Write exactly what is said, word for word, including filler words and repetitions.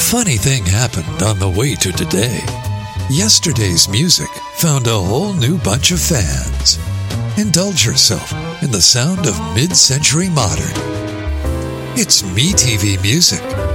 funny thing happened on the way to today. Yesterday's music found a whole new bunch of fans. Indulge yourself in the sound of mid-century modern. It's MeTV Music.